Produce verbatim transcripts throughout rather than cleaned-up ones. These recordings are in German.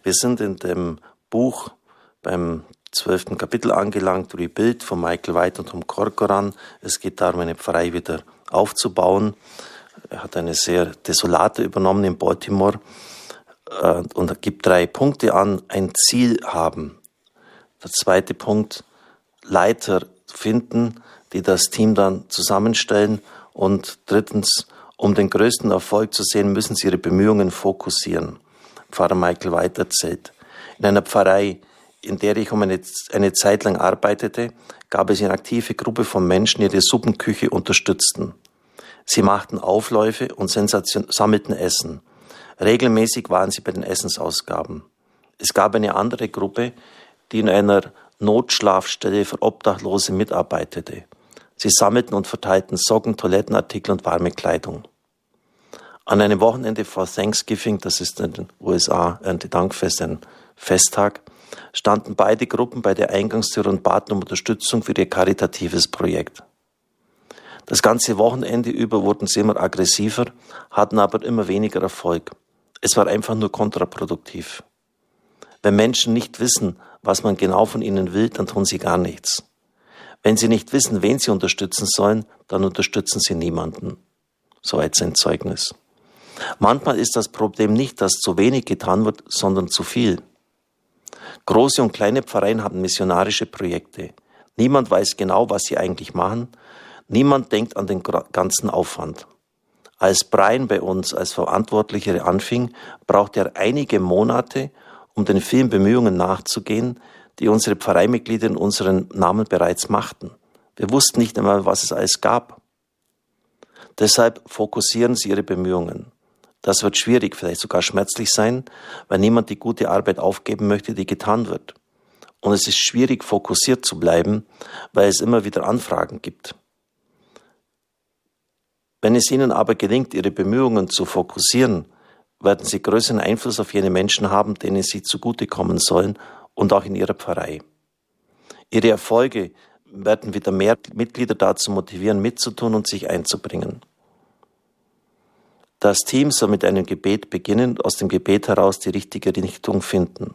Wir sind in dem Buch beim zwölften Kapitel angelangt, Rebuild von Michael White und Tom Corcoran. Es geht darum, eine Pfarrei wieder aufzubauen. Er hat eine sehr desolate übernommen in Baltimore äh, und gibt drei Punkte an. Ein Ziel haben. Der zweite Punkt, Leiter finden, die das Team dann zusammenstellen. Und drittens, um den größten Erfolg zu sehen, müssen sie ihre Bemühungen fokussieren. Pfarrer Michael White erzählt. In einer Pfarrei, in der ich um eine, eine Zeit lang arbeitete, gab es eine aktive Gruppe von Menschen, die ihre Suppenküche unterstützten. Sie machten Aufläufe und Sensation, sammelten Essen. Regelmäßig waren sie bei den Essensausgaben. Es gab eine andere Gruppe, die in einer Notschlafstelle für Obdachlose mitarbeitete. Sie sammelten und verteilten Socken, Toilettenartikel und warme Kleidung. An einem Wochenende vor Thanksgiving, das ist in den U S A Erntedankfest, ein Festtag, standen beide Gruppen bei der Eingangstür und baten um Unterstützung für ihr karitatives Projekt. Das ganze Wochenende über wurden sie immer aggressiver, hatten aber immer weniger Erfolg. Es war einfach nur kontraproduktiv. Wenn Menschen nicht wissen, was man genau von ihnen will, dann tun sie gar nichts. Wenn sie nicht wissen, wen sie unterstützen sollen, dann unterstützen sie niemanden. Soweit sein Zeugnis. Manchmal ist das Problem nicht, dass zu wenig getan wird, sondern zu viel. Große und kleine Pfarreien haben missionarische Projekte. Niemand weiß genau, was sie eigentlich machen. Niemand denkt an den ganzen Aufwand. Als Brian bei uns als Verantwortlicher anfing, brauchte er einige Monate, um den vielen Bemühungen nachzugehen, die unsere Pfarreimitglieder in unseren Namen bereits machten. Wir wussten nicht einmal, was es alles gab. Deshalb fokussieren Sie Ihre Bemühungen. Das wird schwierig, vielleicht sogar schmerzlich sein, weil niemand die gute Arbeit aufgeben möchte, die getan wird. Und es ist schwierig, fokussiert zu bleiben, weil es immer wieder Anfragen gibt. Wenn es Ihnen aber gelingt, Ihre Bemühungen zu fokussieren, werden Sie größeren Einfluss auf jene Menschen haben, denen Sie zugutekommen sollen und auch in Ihrer Pfarrei. Ihre Erfolge werden wieder mehr Mitglieder dazu motivieren, mitzutun und sich einzubringen. Das Team soll mit einem Gebet beginnen und aus dem Gebet heraus die richtige Richtung finden.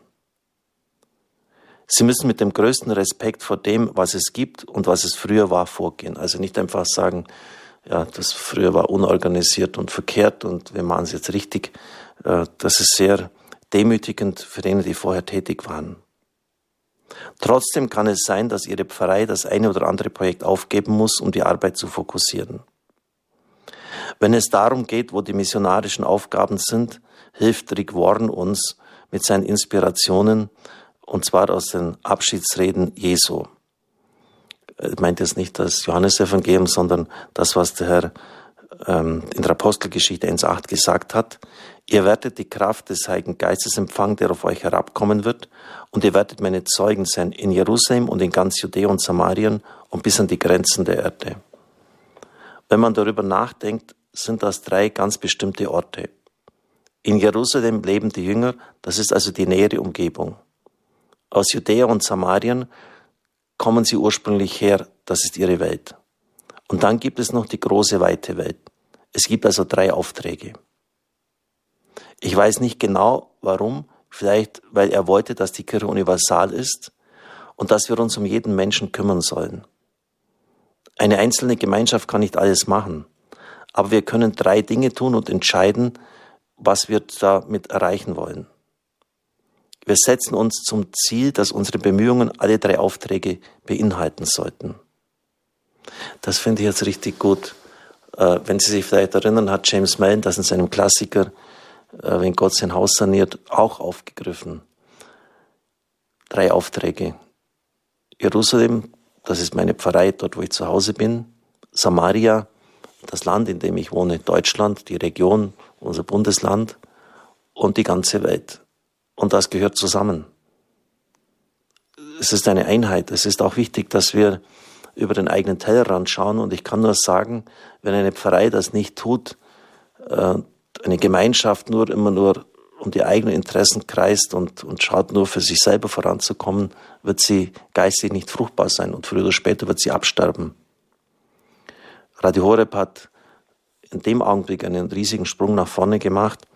Sie müssen mit dem größten Respekt vor dem, was es gibt und was es früher war, vorgehen. Also nicht einfach sagen, ja, das früher war unorganisiert und verkehrt und wir machen es jetzt richtig. Das ist sehr demütigend für denen, die vorher tätig waren. Trotzdem kann es sein, dass Ihre Pfarrei das eine oder andere Projekt aufgeben muss, um die Arbeit zu fokussieren. Wenn es darum geht, wo die missionarischen Aufgaben sind, hilft Rick Warren uns mit seinen Inspirationen, und zwar aus den Abschiedsreden Jesu. Ich meinte jetzt nicht das Johannesevangelium, sondern das, was der Herr ähm, in der Apostelgeschichte eins acht gesagt hat. Ihr werdet die Kraft des Heiligen Geistes empfangen, der auf euch herabkommen wird, und ihr werdet meine Zeugen sein in Jerusalem und in ganz Judäa und Samarien und bis an die Grenzen der Erde. Wenn man darüber nachdenkt, sind das drei ganz bestimmte Orte. In Jerusalem leben die Jünger, das ist also die nähere Umgebung. Aus Judäa und Samarien kommen sie ursprünglich her, das ist ihre Welt. Und dann gibt es noch die große, weite Welt. Es gibt also drei Aufträge. Ich weiß nicht genau, warum, vielleicht weil er wollte, dass die Kirche universal ist und dass wir uns um jeden Menschen kümmern sollen. Eine einzelne Gemeinschaft kann nicht alles machen, aber wir können drei Dinge tun und entscheiden, was wir damit erreichen wollen. Wir setzen uns zum Ziel, dass unsere Bemühungen alle drei Aufträge beinhalten sollten. Das finde ich jetzt richtig gut. Äh, wenn Sie sich vielleicht erinnern, hat James Mellon das in seinem Klassiker, äh, wenn Gott sein Haus saniert, auch aufgegriffen. Drei Aufträge. Jerusalem, das ist meine Pfarrei, dort wo ich zu Hause bin. Samaria, das Land, in dem ich wohne, Deutschland, die Region, unser Bundesland und die ganze Welt. Und das gehört zusammen. Es ist eine Einheit. Es ist auch wichtig, dass wir über den eigenen Tellerrand schauen. Und ich kann nur sagen, wenn eine Pfarrei das nicht tut, eine Gemeinschaft nur immer nur um die eigenen Interessen kreist und, und schaut nur für sich selber voranzukommen, wird sie geistig nicht fruchtbar sein. Und früher oder später wird sie absterben. Radio Horeb hat in dem Augenblick einen riesigen Sprung nach vorne gemacht,